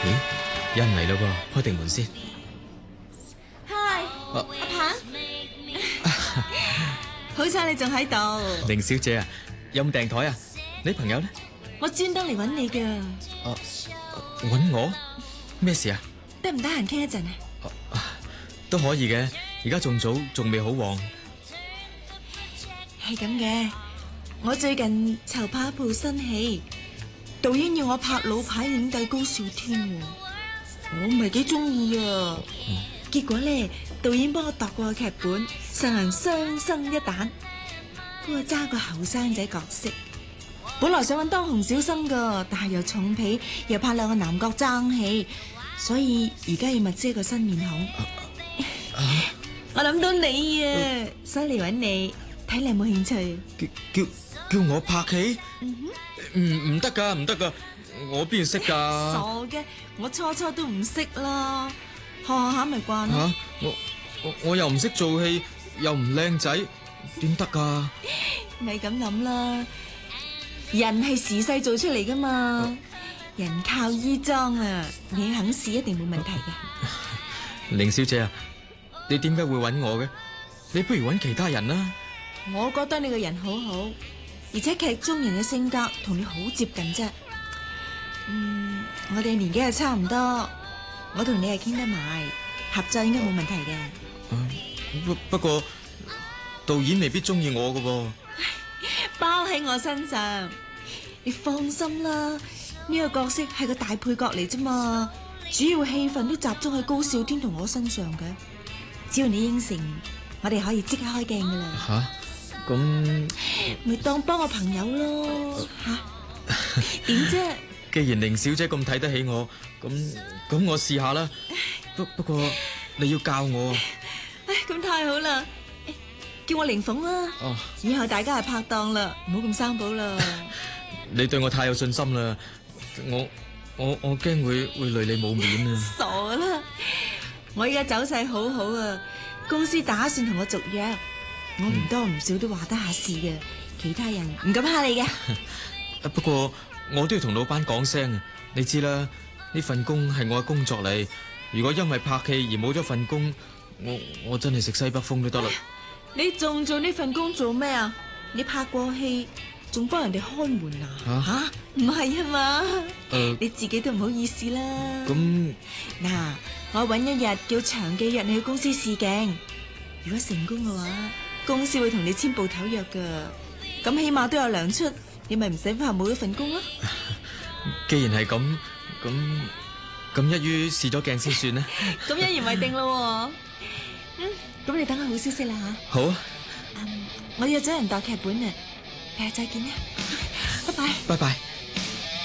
咦，有人嚟咯噃，開定門先。 Hi，阿鵬，好彩你仲喺度。 凌小姐啊，有冇訂台啊？你朋友呢？ 我專登嚟揾你噶。 揾我？咩事啊？ 得唔得閒傾一陣啊？ 都可以嘅，而家仲早，仲未好旺。 係咁嘅，我最近籌拍一部新戲，導演要我拍老牌影帝高少天，我唔係幾中意啊。結果咧，導演幫我度過個劇本，實行雙生一旦，幫我揸個後生仔角色。本來想揾當紅小生噶，但係又重皮，又怕兩個男角爭戲，所以而家要物色一個新面孔。我諗到你啊，所以嚟揾你，睇你有冇興趣。 叫我拍戲？唔得噶，唔得噶，我邊識噶？ 傻嘅，我初都唔識啦，學下咪慣咯。 我又唔識做戲，又唔靚仔，點得噶？ 咪咁諗啦，人係時勢做出嚟噶嘛，人靠衣裝啊，你肯試一定冇問題嘅。 凌小姐啊，你點解會揾我嘅？你不如揾其他人啦。 我覺得你個人好好，而且劇中人嘅性格同你好接近啫。我哋年紀係差唔多，我同你係傾得埋，合作應該冇問題嘅。 不過導演未必中意我㗎噃。 包喺我身上，你放心啦，呢個角色係個大配角嚟啫嘛，主要戲份都集中喺高少天同我身上嘅。只要你應承，我哋可以即刻開鏡噶啦。 吓，咁咪當幫我朋友咯吓？點啫？ 既然凌小姐咁睇得起我，咁我試下啦。不過你要教我。 咁太好啦，叫我凌鳳啦。以後大家係拍檔啦，唔好咁生保啦。 你對我太有信心啦，我驚會累你冇面啊。 傻啦，我而家走勢好好啊，公司打算同我續約，我唔多唔少都話得下事嘅，其他人唔敢蝦你嘅。 不過我都要同老闆講聲，你知啦，呢份工係我嘅工作嚟，如果因為拍戲而冇咗份工，我真係食西北風都得啦。 你仲做呢份工做咩啊？你拍過戲，仲幫人哋看門啊？吓，唔係啊嘛？你自己都唔好意思啦。 咁嗱，我搵一日叫長記約你去公司試鏡，如果成功嘅話，公司會同你簽部頭約噶，咁起碼都有糧出，你咪唔使怕冇咗份工咯。 既然係咁一於試咗鏡先算啦。 咁一言為定咯。咁你等我好消息啦吓。 好啊。 我約咗人度劇本啊，第日再見啦，拜拜。 拜拜。